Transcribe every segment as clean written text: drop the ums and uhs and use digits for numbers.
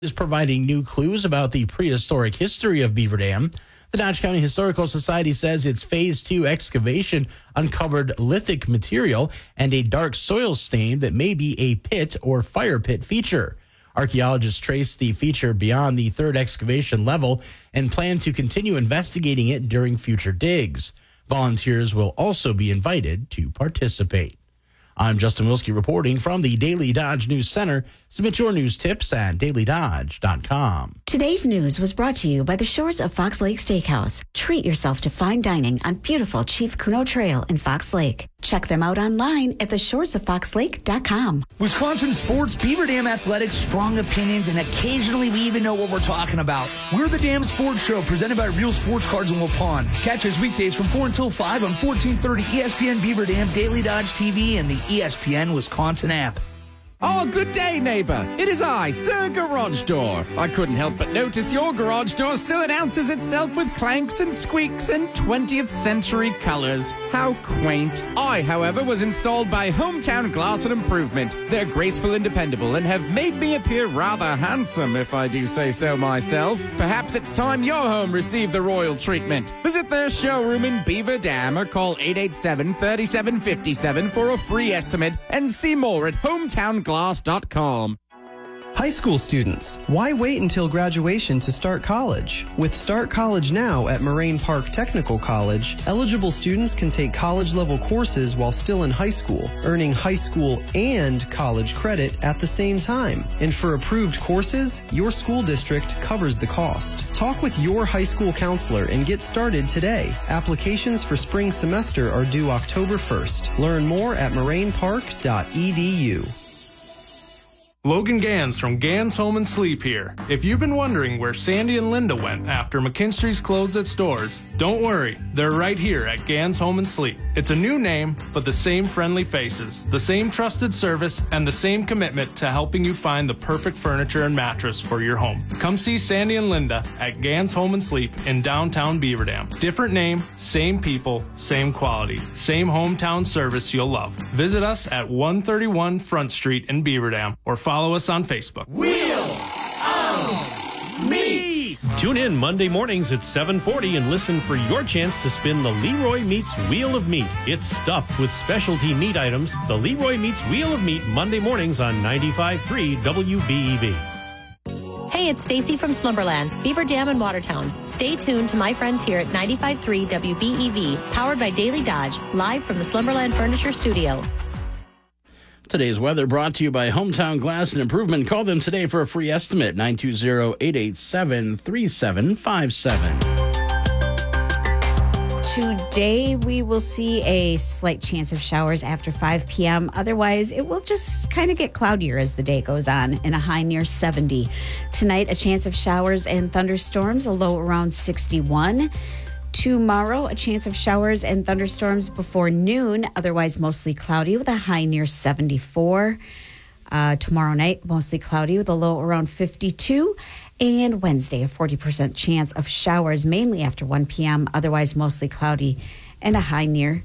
is providing new clues about the prehistoric history of Beaver Dam. The Dodge County Historical Society says its Phase 2 excavation uncovered lithic material and a dark soil stain that may be a pit or fire pit feature. Archaeologists traced the feature beyond the third excavation level and plan to continue investigating it during future digs. Volunteers will also be invited to participate. I'm Justin Wilski reporting from the Daily Dodge News Center. Submit your news tips at dailydodge.com. Today's news was brought to you by the shores of Fox Lake Steakhouse. Treat yourself to fine dining on beautiful Chief Kuno Trail in Fox Lake. Check them out online at theshoresoffoxlake.com. Wisconsin sports, Beaver Dam athletics, strong opinions, and occasionally we even know what we're talking about. We're the Dam Sports Show, presented by Real Sports Cards in Waupun. Catch us weekdays from 4 until 5 on 1430 ESPN Beaver Dam, Daily Dodge TV, and the ESPN Wisconsin app. Oh, good day, neighbour. It is I, Sir Garage Door. I couldn't help but notice your garage door still announces itself with clanks and squeaks and 20th century colours. How quaint. I, however, was installed by Hometown Glass and Improvement. They're graceful and dependable and have made me appear rather handsome, if I do say so myself. Perhaps it's time your home received the royal treatment. Visit their showroom in Beaver Dam or call 887-3757 for a free estimate and see more at hometownglass.com. High school students, why wait until graduation to start college? With Start College Now at Moraine Park Technical College, eligible students can take college-level courses while still in high school, earning high school and college credit at the same time. And for approved courses, your school district covers the cost. Talk with your high school counselor and get started today. Applications for spring semester are due October 1st. Learn more at morainepark.edu. Logan Gans from Gans Home and Sleep here. If you've been wondering where Sandy and Linda went after McKinstry's closed its doors, don't worry, they're right here at Gans Home and Sleep. It's a new name, but the same friendly faces, the same trusted service, and the same commitment to helping you find the perfect furniture and mattress for your home. Come see Sandy and Linda at Gans Home and Sleep in downtown Beaver Dam. Different name, same people, same quality, same hometown service you'll love. Visit us at 131 Front Street in Beaver Dam or follow us on Facebook. Wheel of Meat! Tune in Monday mornings at 7:40 and listen for your chance to spin the Leroy Meats Wheel of Meat. It's stuffed with specialty meat items. The Leroy Meats Wheel of Meat, Monday mornings on 95.3 WBEV. Hey, it's Stacy from Slumberland, Beaver Dam in Watertown. Stay tuned to my friends here at 95.3 WBEV, powered by Daily Dodge, live from the Slumberland Furniture Studio. Today's weather brought to you by Hometown Glass and Improvement. Call them today for a free estimate, 920-887-3757. Today, we will see a slight chance of showers after 5 p.m. Otherwise, it will just kind of get cloudier as the day goes on, and a high near 70. Tonight, a chance of showers and thunderstorms, a low around 61. Tomorrow, a chance of showers and thunderstorms before noon, otherwise mostly cloudy with a high near 74. Tomorrow night, mostly cloudy with a low around 52. And Wednesday, a 40% chance of showers, mainly after 1 p.m., otherwise mostly cloudy, and a high near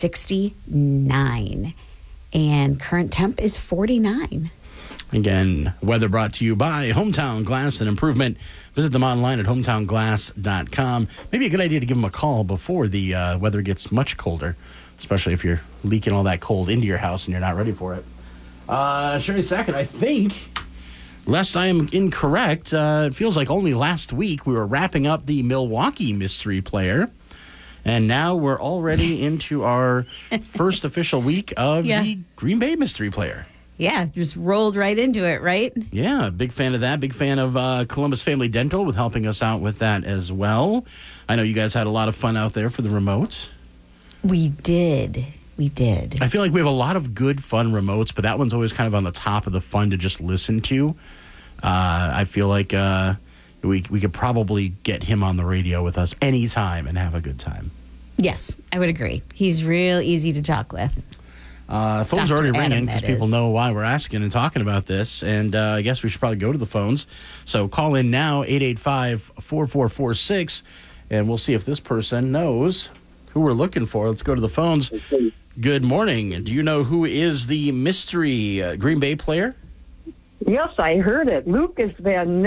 69. And current temp is 49. Again, weather brought to you by Hometown Glass and Improvement. Visit them online at hometownglass.com. Maybe a good idea to give them a call before the weather gets much colder, especially if you're leaking all that cold into your house and you're not ready for it. Sherry Sackett, I think, lest I am incorrect, it feels like only last week we were wrapping up the Milwaukee Mystery Player. And now we're already into our first official week of the Green Bay Mystery Player. Yeah, just rolled right into it, right? Yeah, big fan of that. Big fan of Columbus Family Dental with helping us out with that as well. I know you guys had a lot of fun out there for the remote. We did. I feel like we have a lot of good, fun remotes, but that one's always kind of on the top of the fun to just listen to. I feel like we could probably get him on the radio with us anytime and have a good time. Yes, I would agree. He's real easy to talk with. Phones are already ringing because people know why we're asking and talking about this. And I guess we should probably go to the phones. So call in now, 885-4446, and we'll see if this person knows who we're looking for. Let's go to the phones. Good morning. Do you know who is the mystery Green Bay player? Yes, I heard it. Lucas Van